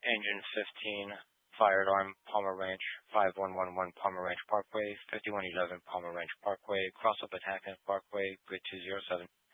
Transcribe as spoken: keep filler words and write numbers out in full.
Engine fifteen, Fire Alarm, Palmer Ranch, five one one one Palmer Ranch Parkway, fifty-one eleven Palmer Ranch Parkway, Crossover Hackett Parkway, Grid two zero seven.